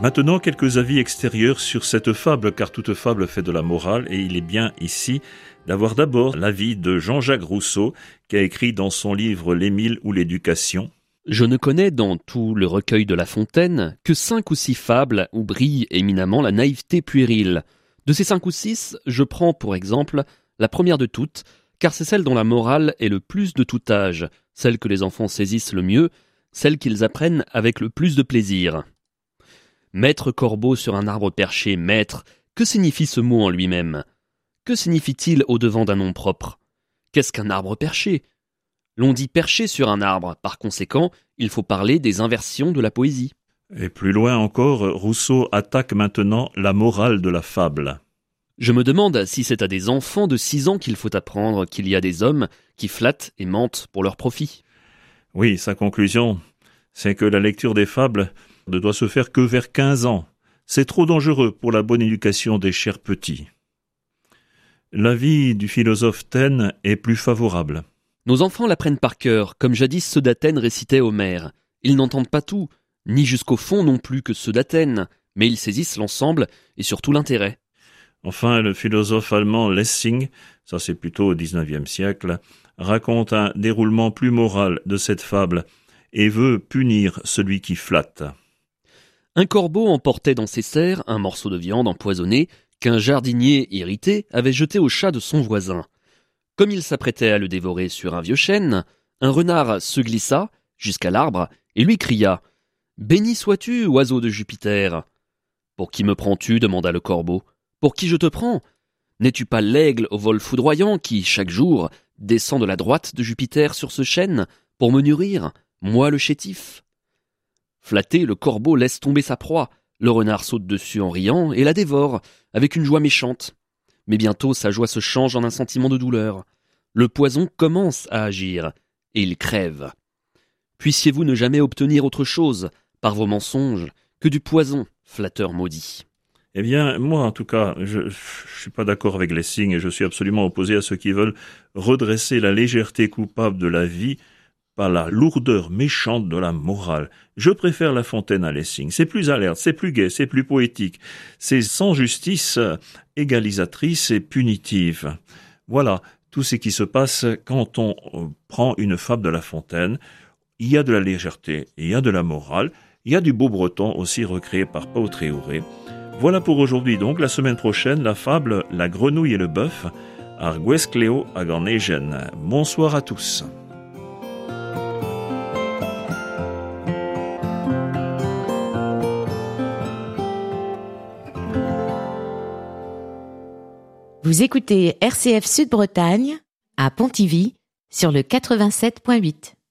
Maintenant, quelques avis extérieurs sur cette fable, car toute fable fait de la morale, et il est bien ici d'avoir d'abord l'avis de Jean-Jacques Rousseau, qui a écrit dans son livre L'Émile ou l'éducation. Je ne connais dans tout le recueil de La Fontaine que 5 ou 6 fables où brille éminemment la naïveté puérile. De ces 5 ou 6, je prends pour exemple la première de toutes, car c'est celle dont la morale est le plus de tout âge, celle que les enfants saisissent le mieux, celle qu'ils apprennent avec le plus de plaisir. Maître corbeau sur un arbre perché, maître, que signifie ce mot en lui-même ? Que signifie-t-il au-devant d'un nom propre ? Qu'est-ce qu'un arbre perché ? L'on dit perché sur un arbre, par conséquent, il faut parler des inversions de la poésie. Et plus loin encore, Rousseau attaque maintenant la morale de la fable. Je me demande si c'est à des enfants de 6 ans qu'il faut apprendre qu'il y a des hommes qui flattent et mentent pour leur profit. Oui, sa conclusion, c'est que la lecture des fables ne doit se faire que vers 15 ans. C'est trop dangereux pour la bonne éducation des chers petits. L'avis du philosophe Taine est plus favorable. Nos enfants l'apprennent par cœur, comme jadis ceux d'Athènes récitaient Homère. Ils n'entendent pas tout, ni jusqu'au fond non plus que ceux d'Athènes, mais ils saisissent l'ensemble et surtout l'intérêt. Enfin, le philosophe allemand Lessing, ça c'est plutôt au XIXe siècle, raconte un déroulement plus moral de cette fable et veut punir celui qui flatte. Un corbeau emportait dans ses serres un morceau de viande empoisonnée qu'un jardinier irrité avait jeté au chat de son voisin. Comme il s'apprêtait à le dévorer sur un vieux chêne, un renard se glissa jusqu'à l'arbre et lui cria « Béni sois-tu, oiseau de Jupiter !»« Pour qui me prends-tu » demanda le corbeau. « Pour qui je te prends ? N'es-tu pas l'aigle au vol foudroyant qui, chaque jour, descend de la droite de Jupiter sur ce chêne pour me nourrir, moi le chétif ?» Flatté, le corbeau laisse tomber sa proie. Le renard saute dessus en riant et la dévore, avec une joie méchante. Mais bientôt sa joie se change en un sentiment de douleur. Le poison commence à agir, et il crève. Puissiez-vous ne jamais obtenir autre chose, par vos mensonges, que du poison, flatteur maudit. Eh bien, moi, en tout cas, je suis pas d'accord avec Lessing et je suis absolument opposé à ceux qui veulent redresser la légèreté coupable de la vie par la lourdeur méchante de la morale. Je préfère La Fontaine à Lessing. C'est plus alerte, c'est plus gai, c'est plus poétique. C'est sans justice égalisatrice et punitive. Voilà tout ce qui se passe quand on prend une fable de La Fontaine. Il y a de la légèreté, il y a de la morale, il y a du beau breton aussi recréé par Pau Tréouré. Voilà pour aujourd'hui donc. La semaine prochaine, la fable La grenouille et le bœuf, Argues Cléo Aganegen. Bonsoir à tous. Vous écoutez RCF Sud-Bretagne à Pontivy sur le 87.8.